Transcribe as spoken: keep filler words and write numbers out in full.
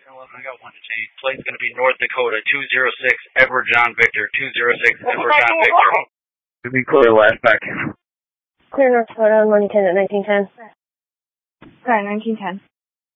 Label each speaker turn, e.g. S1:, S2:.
S1: I got one to change. Plate's going to be North Dakota, two zero six, Edward John Victor, two zero six, Edward John Victor.
S2: To be clear, last back.
S3: Clear North Dakota, one ten at nineteen ten.
S4: Sorry, nineteen ten.